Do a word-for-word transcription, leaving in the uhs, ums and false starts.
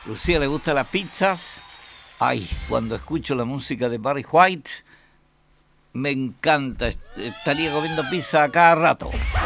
Lucía le gustan las pizzas. Ay, cuando escucho la música de Barry White, me encanta. Estaría comiendo pizza a cada rato.